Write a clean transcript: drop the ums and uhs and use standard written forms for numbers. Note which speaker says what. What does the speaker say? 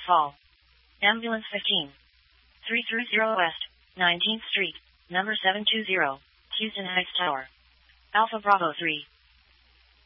Speaker 1: Fall. Ambulance 15. 330 West, 19th Street, number 720, Houston Heights Tower. Alpha Bravo 3.